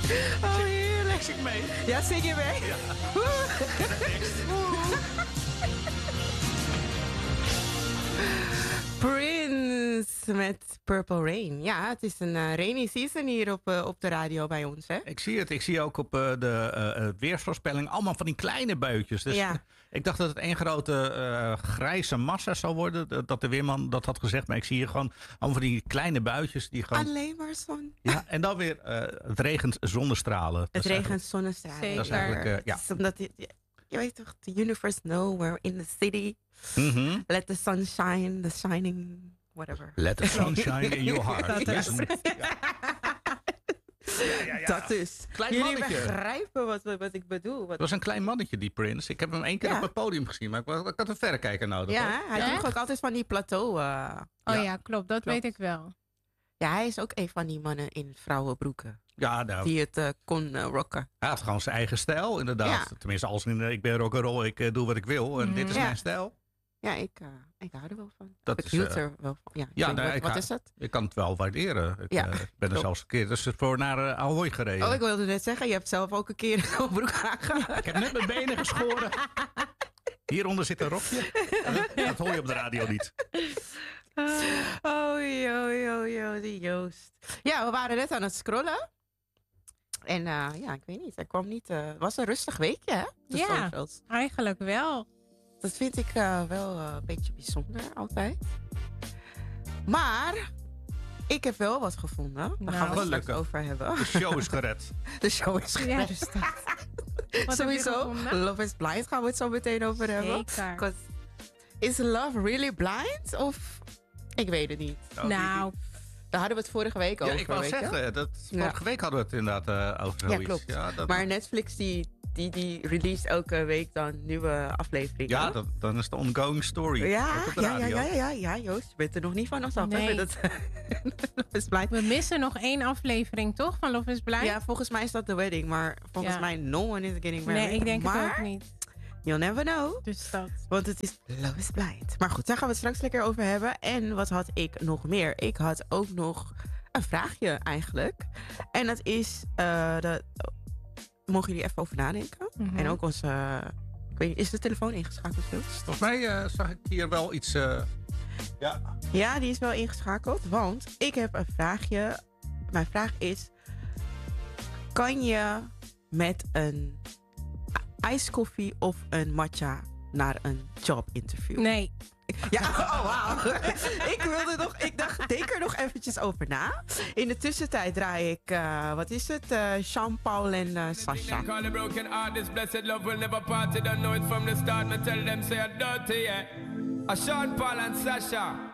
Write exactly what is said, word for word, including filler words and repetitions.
Oh, heerlijk. Ik zing mee. Ja, zing je mee? Ja. Prince met Purple Rain. Ja, het is een uh, rainy season hier op, uh, op de radio bij ons, hè? Ik zie het. Ik zie ook op uh, de uh, weersvoorspelling allemaal van die kleine buitjes. Dus ja. Ik dacht dat het één grote uh, grijze massa zou worden. Dat de weerman dat had gezegd. Maar ik zie hier gewoon allemaal van die kleine buitjes. Die gewoon... Alleen maar zon. Ja, en dan weer uh, het regent zonnestralen. Het regent zonnestralen. Zeker. Dat is eigenlijk, uh, ja. Het is omdat het, je weet toch, the universe know we're in the city. Mm-hmm. Let the sun shine, the shining, whatever. Let the sun shine in your heart. Dat is. Ja. Ja, ja, ja. Dat is. Klein Jullie mannetje. begrijpen wat, wat ik bedoel. Wat... Het was een klein mannetje, die Prince. Ik heb hem één keer Ja. op het podium gezien, maar ik, ik had een verrekijker nodig. Ja, hoor. hij Ja? droeg ook altijd van die plateau. Uh... Oh Ja. ja, klopt. Dat Klopt. weet ik wel. Ja, hij is ook een van die mannen in vrouwenbroeken. Ja, nou, Die het uh, kon uh, rocken. hij had gewoon zijn eigen stijl, inderdaad. Ja. Tenminste, als in, uh, ik ben rock'n'roll, ik uh, doe wat ik wil. En Mhm. dit is Ja. mijn stijl. Ja, ik, uh, ik hou er wel van. Dat ik is, hield uh, er wel van. Ja, ja, denk, nou, wat, ik wat ga- is dat? Ik kan het wel waarderen. Ik Ja, uh, ben er klopt. zelfs een keer dus voor naar uh, Ahoy gereden. Oh, ik wilde net zeggen, je hebt zelf ook een keer zo'n broek aangehad. Ik heb net mijn benen geschoren. Hieronder zit een rokje. Uh, dat hoor je op de radio niet. Oh, yo, yo, yo, die Joost. Ja, we waren net aan het scrollen. En uh, ja, ik weet niet, er kwam niet... Uh, het was een rustig weekje, hè? De Ja. socials. Eigenlijk wel. Dat vind ik uh, wel uh, een beetje bijzonder, altijd. Maar ik heb wel wat gevonden. Daar Nou, gaan we het straks gelukkig. over hebben. De show is gered. De show is Ja, gered. dus dat. Wat heb je Sowieso, gevonden? Love is Blind gaan we het zo meteen over hebben. Zeker. 'Cause is love really blind? Of, ik weet het niet. Nou, die- Nou, Daar hadden we het vorige week Ja, over. ik wou weet je? zeggen, dat, Ja. vorige week hadden we het inderdaad uh, over zoiets. Ja, klopt. Ja, dat, Maar Netflix die, die, die release elke week dan nieuwe afleveringen. ja dat, dan is de ongoing story. Ja, Ook op de ja, ja, radio. ja, ja, ja, Joost, je bent er nog niet van ons af. hè, Nee. met dat Love is Blind. we missen nog één aflevering, toch? Van Love is Blind? Ja, volgens mij is dat de wedding, maar volgens Ja. mij no one is getting married. Nee, ik denk maar, het ook niet. you'll never know. Dus dat. Want het is Love is Blind. Maar goed, daar gaan we het straks lekker over hebben. En wat had ik nog meer? Ik had ook nog een vraagje eigenlijk. En dat is, uh, dat, mogen jullie even over nadenken? Mhm. En ook onze, uh, ik weet niet, is de telefoon ingeschakeld? Phil? Volgens mij uh, zag ik hier wel iets... Uh, ja. Ja, die is wel ingeschakeld. Want ik heb een vraagje. Mijn vraag is, kan je met een ijskoffie of een matcha naar een jobinterview? Nee. Ja, oh wauw. ik wilde nog, ik dacht, denk er nog eventjes over na. In de tussentijd draai ik, uh, wat is het? Uh, Jean-Paul en uh, Sasha. Call a broken heart, this blessed love will never part. Don't know it from the start. Me tell them say I'm dirty, yeah. A Sean Paul and Sasha.